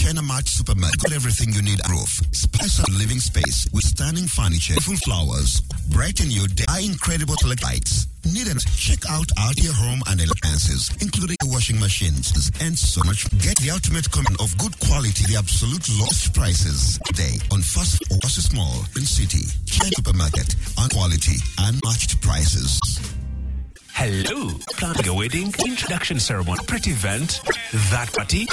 China Mart Supermarket. Got everything you need. Roof. Spice up living space with stunning furniture, full flowers. Brighten your day. Incredible lights. Need it? Check out your home and appliances, including washing machines and so much. Get the ultimate combination of good quality, the absolute lowest prices today on First Oasis Mall in City. China Supermarket on quality and matched prices. Hello. Planning a wedding, introduction ceremony, pretty event, that party.